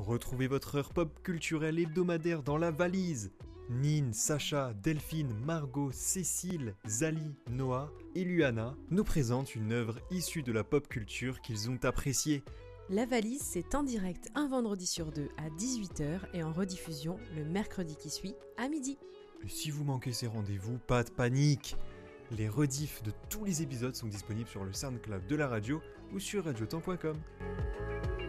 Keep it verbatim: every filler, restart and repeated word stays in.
Retrouvez votre heure pop culturelle hebdomadaire dans La Valise. Nin, Sacha, Delphine, Margot, Cécile, Zali, Noah et Luana nous présentent une œuvre issue de la pop culture qu'ils ont appréciée. La Valise, c'est en direct un vendredi sur deux à dix-huit heures et en rediffusion le mercredi qui suit à midi. Et si vous manquez ces rendez-vous, pas de panique. Les rediffs de tous les épisodes sont disponibles sur le SoundCloud de la radio ou sur radiotemps point com.